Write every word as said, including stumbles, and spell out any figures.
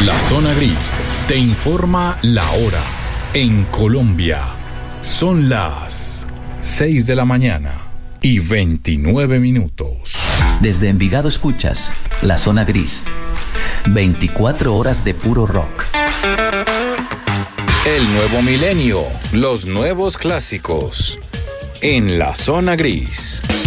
La Zona Gris te informa la hora. En Colombia son las seis de la mañana y veintinueve minutos. Desde Envigado escuchas La Zona Gris. veinticuatro horas de puro rock. El nuevo milenio, los nuevos clásicos. En La Zona Gris.